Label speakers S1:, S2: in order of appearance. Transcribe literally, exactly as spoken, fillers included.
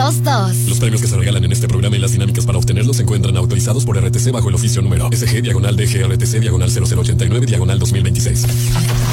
S1: dos dos.
S2: Los premios que se regalan en este programa y las dinámicas para obtenerlos se encuentran autorizados por R T C bajo el oficio número S G diagonal D G R T C diagonal cero cero ochenta y nueve diagonal dos mil veintiséis.